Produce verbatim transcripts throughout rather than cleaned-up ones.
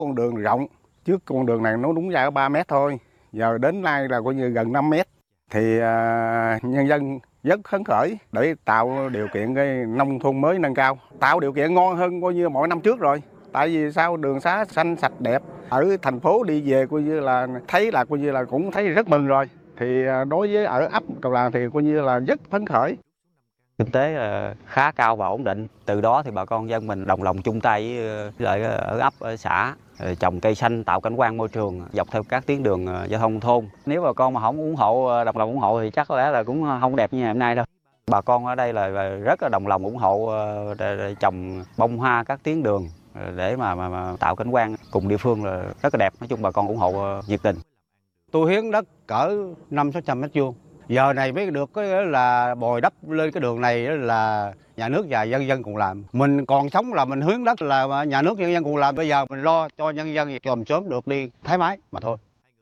Con đường rộng, trước con đường này nó đúng dài có ba mét thôi, giờ đến nay là coi như gần năm mét. Thì à, nhân dân rất phấn khởi để tạo điều kiện cái nông thôn mới nâng cao, tạo điều kiện ngon hơn coi như mọi năm trước rồi. Tại vì sao đường xá xanh sạch đẹp, ở thành phố đi về coi như là thấy là coi như là cũng thấy rất mừng rồi. Thì đối với ở ấp Cầu Làng thì coi như là rất phấn khởi. Kinh tế khá cao và ổn định. Từ đó thì bà con dân mình đồng lòng chung tay với lại ở ấp, ở xã trồng cây xanh, tạo cảnh quan môi trường dọc theo các tuyến đường giao thông thôn. Nếu bà con mà không ủng hộ, đồng lòng ủng hộ thì chắc có lẽ là cũng không đẹp như ngày hôm nay đâu. Bà con ở đây là rất là đồng lòng ủng hộ trồng bông hoa các tuyến đường để mà, mà, mà tạo cảnh quan cùng địa phương là rất là đẹp. Nói chung bà con ủng hộ nhiệt tình. Tôi hiến đất cỡ năm sáu trăm mét vuông. Giờ này mới được cái là bồi đắp lên cái đường này là nhà nước và dân dân cùng làm. Mình còn sống là mình hiến đất là nhà nước nhân dân cùng làm. Bây giờ mình lo cho nhân dân chòm sớm được đi thái mái mà thôi.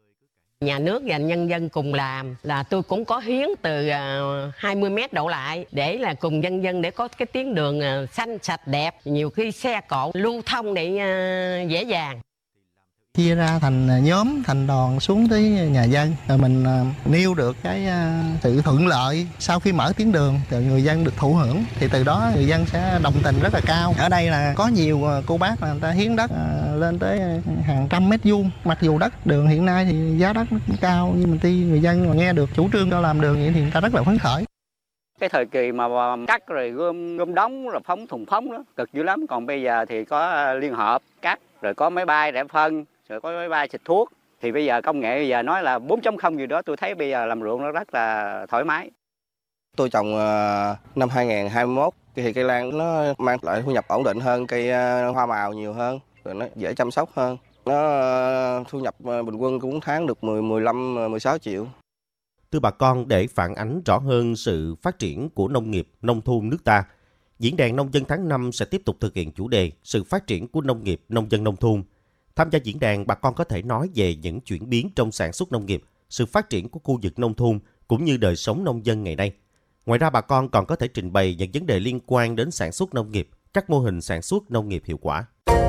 Nhà nước và nhân dân cùng làm là tôi cũng có hiến từ hai mươi mét đổ lại để là cùng nhân dân để có cái tuyến đường xanh sạch đẹp. Nhiều khi xe cộ lưu thông để dễ dàng. Chia ra thành nhóm, thành đoàn xuống tới nhà dân, rồi mình nêu được cái sự thuận lợi sau khi mở tuyến đường, rồi người dân được thụ hưởng, thì từ đó người dân sẽ đồng tình rất là cao. Ở đây là có nhiều cô bác là người ta hiến đất lên tới hàng trăm mét vuông, mặc dù đất đường hiện nay thì giá đất nó cũng cao, nhưng mà tuy người dân mà nghe được chủ trương cho làm đường vậy thì người ta rất là phấn khởi. Cái thời kỳ mà cắt rồi gom gom đóng rồi phóng thùng phóng đó cực dữ lắm. Còn bây giờ thì có liên hợp cắt, rồi có máy bay để phân, rồi có máy bay xịt thuốc. Thì bây giờ công nghệ bây giờ nói là bốn chấm không gì đó, tôi thấy bây giờ làm ruộng nó rất là thoải mái. Tôi trồng năm hai nghìn không trăm hai mươi mốt thì cây lan nó mang lại thu nhập ổn định hơn cây hoa màu nhiều hơn, rồi nó dễ chăm sóc hơn. Nó thu nhập bình quân cũng tháng được mười, mười lăm, mười sáu triệu. Thưa bà con, để phản ánh rõ hơn sự phát triển của nông nghiệp, nông thôn nước ta, Diễn đàn Nông dân tháng năm sẽ tiếp tục thực hiện chủ đề sự phát triển của nông nghiệp, nông dân nông thôn. Tham gia diễn đàn, bà con có thể nói về những chuyển biến trong sản xuất nông nghiệp, sự phát triển của khu vực nông thôn cũng như đời sống nông dân ngày nay. Ngoài ra, bà con còn có thể trình bày những vấn đề liên quan đến sản xuất nông nghiệp, các mô hình sản xuất nông nghiệp hiệu quả.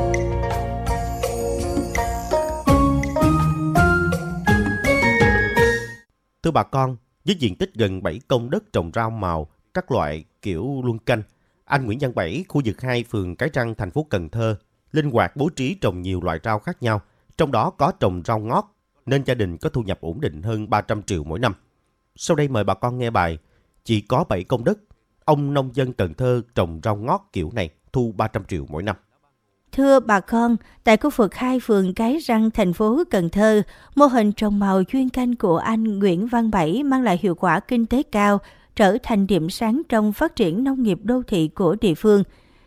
Thưa bà con, với diện tích gần bảy công đất trồng rau màu, các loại kiểu luân canh, anh Nguyễn Văn Bảy, khu vực hai, phường Cái Răng, thành phố Cần Thơ, linh hoạt bố trí trồng nhiều loại rau khác nhau, trong đó có trồng rau ngót, nên gia đình có thu nhập ổn định hơn ba trăm triệu mỗi năm. Sau đây mời bà con nghe bài Chỉ có bảy công đất, ông nông dân Cần Thơ trồng rau ngót kiểu này thu ba trăm triệu mỗi năm. Thưa bà con, tại khu vực hai, phường Cái Răng, thành phố Cần Thơ, mô hình trồng màu chuyên canh của anh Nguyễn Văn Bảy mang lại hiệu quả kinh tế cao, trở thành điểm sáng trong phát triển nông nghiệp đô thị của địa phương.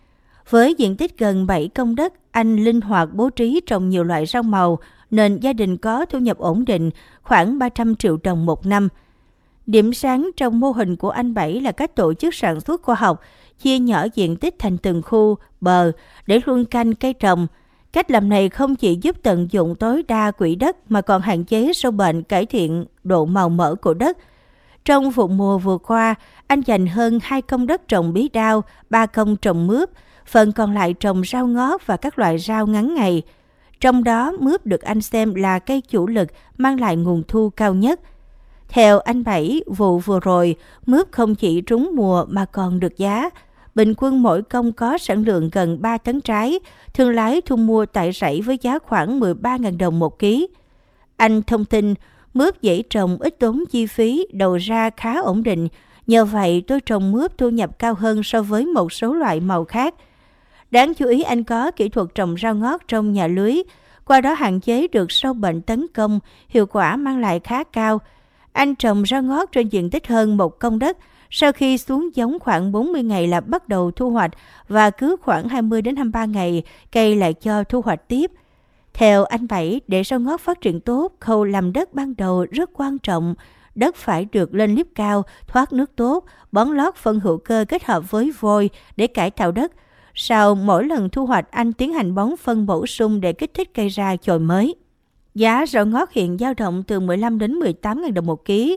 Với diện tích gần bảy công đất, anh linh hoạt bố trí trồng nhiều loại rau màu, nên gia đình có thu nhập ổn định khoảng ba trăm triệu đồng một năm. Điểm sáng trong mô hình của anh Bảy là cách tổ chức sản xuất khoa học, chia nhỏ diện tích thành từng khu, bờ để luân canh cây trồng. Cách làm này không chỉ giúp tận dụng tối đa quỹ đất mà còn hạn chế sâu bệnh, cải thiện độ màu mỡ của đất. Trong vụ mùa vừa qua, anh dành hơn hai công đất trồng bí đao, ba công trồng mướp, phần còn lại trồng rau ngót và các loại rau ngắn ngày. Trong đó, mướp được anh xem là cây chủ lực mang lại nguồn thu cao nhất. Theo anh Bảy, vụ vừa rồi, mướp không chỉ trúng mùa mà còn được giá. Bình quân mỗi công có sản lượng gần ba tấn trái, thương lái thu mua tại rẫy với giá khoảng mười ba nghìn đồng một ký. Anh thông tin, mướp dễ trồng, ít tốn chi phí, đầu ra khá ổn định. Nhờ vậy, tôi trồng mướp thu nhập cao hơn so với một số loại màu khác. Đáng chú ý, anh có kỹ thuật trồng rau ngót trong nhà lưới, qua đó hạn chế được sâu bệnh tấn công, hiệu quả mang lại khá cao. Anh trồng rau ngót trên diện tích hơn một công đất, sau khi xuống giống khoảng bốn mươi ngày là bắt đầu thu hoạch và cứ khoảng hai mươi đến hai mươi ba ngày cây lại cho thu hoạch tiếp. Theo anh Bảy, để rau ngót phát triển tốt, khâu làm đất ban đầu rất quan trọng. Đất phải được lên liếp cao, thoát nước tốt, bón lót phân hữu cơ kết hợp với vôi để cải tạo đất. Sau mỗi lần thu hoạch, anh tiến hành bón phân bổ sung để kích thích cây ra chồi mới. Giá rau ngót hiện dao động từ mười lăm đến mười tám nghìn đồng một ký.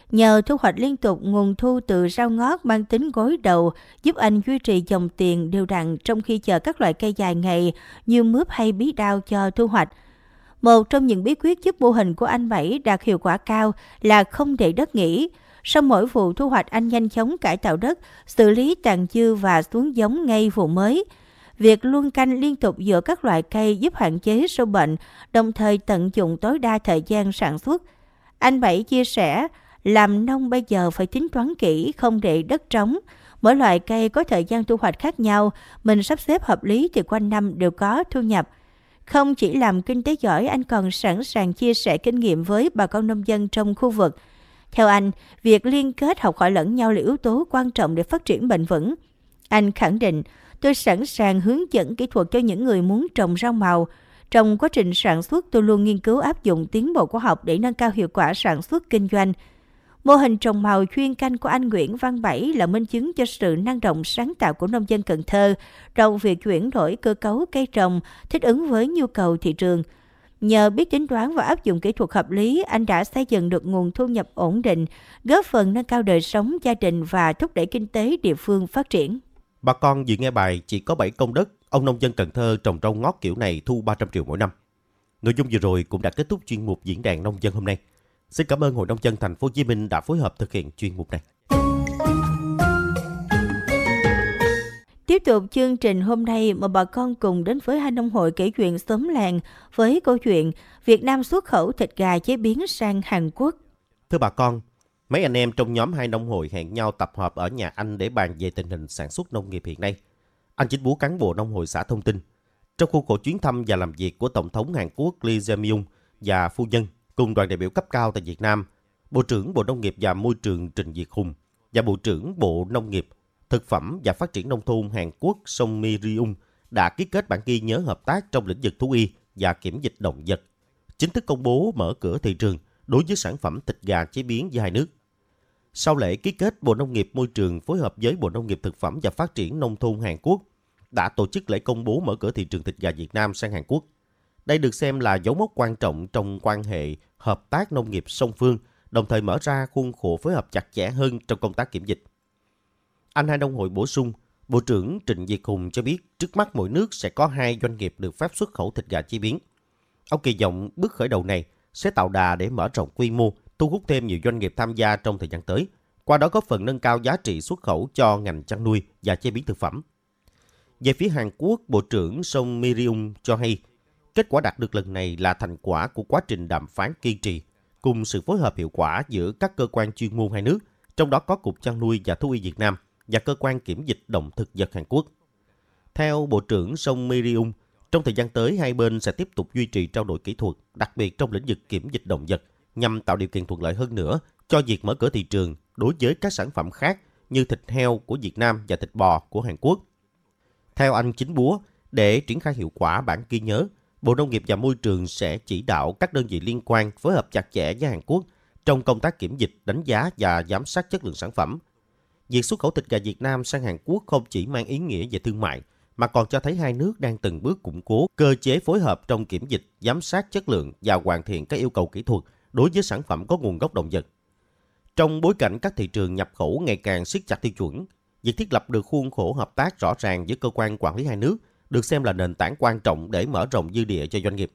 Nhờ thu hoạch liên tục, nguồn thu từ rau ngót mang tính gối đầu giúp anh duy trì dòng tiền đều đặn trong khi chờ các loại cây dài ngày như mướp hay bí đao cho thu hoạch. Một trong những bí quyết giúp mô hình của anh Bảy đạt hiệu quả cao là không để đất nghỉ. Sau mỗi vụ thu hoạch, anh nhanh chóng cải tạo đất, xử lý tàn dư và xuống giống ngay vụ mới. Việc luân canh liên tục giữa các loại cây giúp hạn chế sâu bệnh, đồng thời tận dụng tối đa thời gian sản xuất. Anh Bảy chia sẻ, làm nông bây giờ phải tính toán kỹ, không để đất trống. Mỗi loại cây có thời gian thu hoạch khác nhau, mình sắp xếp hợp lý thì quanh năm đều có thu nhập. Không chỉ làm kinh tế giỏi, anh còn sẵn sàng chia sẻ kinh nghiệm với bà con nông dân trong khu vực. Theo anh, việc liên kết học hỏi lẫn nhau là yếu tố quan trọng để phát triển bền vững. Anh khẳng định, tôi sẵn sàng hướng dẫn kỹ thuật cho những người muốn trồng rau màu. Trong quá trình sản xuất, tôi luôn nghiên cứu áp dụng tiến bộ khoa học để nâng cao hiệu quả sản xuất kinh doanh. Mô hình trồng màu chuyên canh của anh Nguyễn Văn Bảy là minh chứng cho sự năng động sáng tạo của nông dân Cần Thơ trong việc chuyển đổi cơ cấu cây trồng thích ứng với nhu cầu thị trường. Nhờ biết tính toán và áp dụng kỹ thuật hợp lý, anh đã xây dựng được nguồn thu nhập ổn định, góp phần nâng cao đời sống gia đình và thúc đẩy kinh tế địa phương phát triển. Bà con vừa nghe bài Chỉ có bảy công đất, ông nông dân Cần Thơ trồng rau ngót kiểu này thu ba trăm triệu mỗi năm. Nội dung vừa rồi cũng đã kết thúc chuyên mục Diễn đàn Nông dân hôm nay. Xin cảm ơn Hội Nông dân Thành phố Hồ Chí Minh đã phối hợp thực hiện chuyên mục này. Tiếp tục chương trình hôm nay, mời bà con cùng đến với hai nông hội kể chuyện xóm làng với câu chuyện Việt Nam xuất khẩu thịt gà chế biến sang Hàn Quốc. Thưa bà con, mấy anh em trong nhóm hai nông hội hẹn nhau tập hợp ở nhà anh để bàn về tình hình sản xuất nông nghiệp hiện nay. Anh Chính Búa, cán bộ nông hội xã thông tin, trong khuôn khổ chuyến thăm và làm việc của Tổng thống Hàn Quốc Lee Jae-myung và phu nhân cùng đoàn đại biểu cấp cao tại Việt Nam, Bộ trưởng Bộ Nông nghiệp và Môi trường Trịnh Việt Hùng và Bộ trưởng Bộ Nông nghiệp, Thực phẩm và Phát triển Nông thôn Hàn Quốc Song Mi-ryung đã ký kết bản ghi nhớ hợp tác trong lĩnh vực thú y và kiểm dịch động vật, chính thức công bố mở cửa thị trường đối với sản phẩm thịt gà chế biến giữa hai nước. Sau lễ ký kết, Bộ Nông nghiệp Môi trường phối hợp với Bộ Nông nghiệp Thực phẩm và Phát triển Nông thôn Hàn Quốc đã tổ chức lễ công bố mở cửa thị trường thịt gà Việt Nam sang Hàn Quốc. Đây được xem là dấu mốc quan trọng trong quan hệ hợp tác nông nghiệp song phương, đồng thời mở ra khuôn khổ phối hợp chặt chẽ hơn trong công tác kiểm dịch. Anh hai nông hội bổ sung, Bộ trưởng Trịnh Việt Hùng cho biết trước mắt mỗi nước sẽ có hai doanh nghiệp được phép xuất khẩu thịt gà chế biến. Ông kỳ vọng bước khởi đầu này sẽ tạo đà để mở rộng quy mô, thu hút thêm nhiều doanh nghiệp tham gia trong thời gian tới, qua đó góp phần nâng cao giá trị xuất khẩu cho ngành chăn nuôi và chế biến thực phẩm. Về phía Hàn Quốc, Bộ trưởng Song Mi-ryung cho hay, kết quả đạt được lần này là thành quả của quá trình đàm phán kiên trì, cùng sự phối hợp hiệu quả giữa các cơ quan chuyên môn hai nước, trong đó có Cục Chăn nuôi và Thú y Việt Nam và Cơ quan Kiểm dịch Động thực vật Hàn Quốc. Theo Bộ trưởng Song Mi-ryung, trong thời gian tới, hai bên sẽ tiếp tục duy trì trao đổi kỹ thuật, đặc biệt trong lĩnh vực kiểm dịch động vật, nhằm tạo điều kiện thuận lợi hơn nữa cho việc mở cửa thị trường đối với các sản phẩm khác như thịt heo của Việt Nam và thịt bò của Hàn Quốc. Theo anh Chính Búa, để triển khai hiệu quả bản ghi nhớ, Bộ Nông nghiệp và Môi trường sẽ chỉ đạo các đơn vị liên quan phối hợp chặt chẽ với Hàn Quốc trong công tác kiểm dịch, đánh giá và giám sát chất lượng sản phẩm. Việc xuất khẩu thịt gà Việt Nam sang Hàn Quốc không chỉ mang ý nghĩa về thương mại, mà còn cho thấy hai nước đang từng bước củng cố cơ chế phối hợp trong kiểm dịch, giám sát chất lượng và hoàn thiện các yêu cầu kỹ thuật đối với sản phẩm có nguồn gốc động vật. Trong bối cảnh các thị trường nhập khẩu ngày càng siết chặt tiêu chuẩn, việc thiết lập được khuôn khổ hợp tác rõ ràng giữa cơ quan quản lý hai nước được xem là nền tảng quan trọng để mở rộng dư địa cho doanh nghiệp.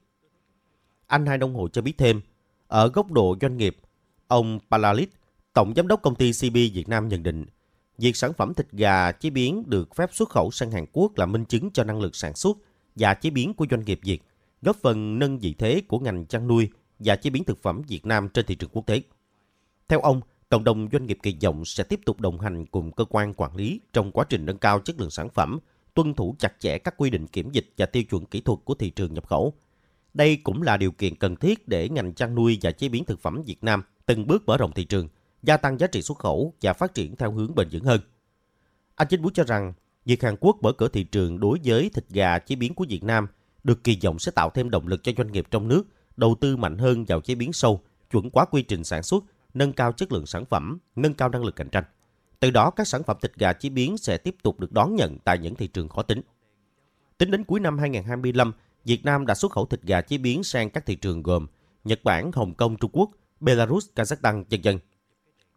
Anh hai nông hội cho biết thêm, ở góc độ doanh nghiệp, ông Palalit, Tổng Giám đốc công ty xê bê Việt Nam nhận định, việc sản phẩm thịt gà chế biến được phép xuất khẩu sang Hàn Quốc là minh chứng cho năng lực sản xuất và chế biến của doanh nghiệp Việt, góp phần nâng vị thế của ngành chăn nuôi và chế biến thực phẩm Việt Nam trên thị trường quốc tế. Theo ông, cộng đồng doanh nghiệp kỳ vọng sẽ tiếp tục đồng hành cùng cơ quan quản lý trong quá trình nâng cao chất lượng sản phẩm, tuân thủ chặt chẽ các quy định kiểm dịch và tiêu chuẩn kỹ thuật của thị trường nhập khẩu. Đây cũng là điều kiện cần thiết để ngành chăn nuôi và chế biến thực phẩm Việt Nam từng bước mở rộng thị trường, gia tăng giá trị xuất khẩu và phát triển theo hướng bền vững hơn. Anh Chính Búa cho rằng, việc Hàn Quốc mở cửa thị trường đối với thịt gà chế biến của Việt Nam được kỳ vọng sẽ tạo thêm động lực cho doanh nghiệp trong nước đầu tư mạnh hơn vào chế biến sâu, chuẩn hóa quy trình sản xuất, nâng cao chất lượng sản phẩm, nâng cao năng lực cạnh tranh. Từ đó, các sản phẩm thịt gà chế biến sẽ tiếp tục được đón nhận tại những thị trường khó tính. Tính đến cuối năm hai không hai lăm, Việt Nam đã xuất khẩu thịt gà chế biến sang các thị trường gồm Nhật Bản, Hồng Kông, Trung Quốc, Belarus, Kazakhstan, vân vân.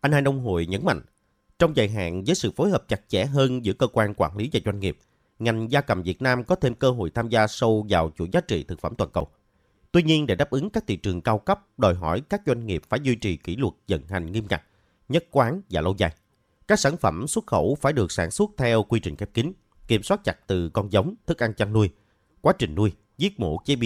Anh Hai Nông Hội nhấn mạnh, trong dài hạn với sự phối hợp chặt chẽ hơn giữa cơ quan quản lý và doanh nghiệp, ngành gia cầm Việt Nam có thêm cơ hội tham gia sâu vào chuỗi giá trị thực phẩm toàn cầu. Tuy nhiên, để đáp ứng các thị trường cao cấp, đòi hỏi các doanh nghiệp phải duy trì kỷ luật vận hành nghiêm ngặt, nhất quán và lâu dài. Các sản phẩm xuất khẩu phải được sản xuất theo quy trình khép kín, kiểm soát chặt từ con giống, thức ăn chăn nuôi, quá trình nuôi, giết mổ, chế biến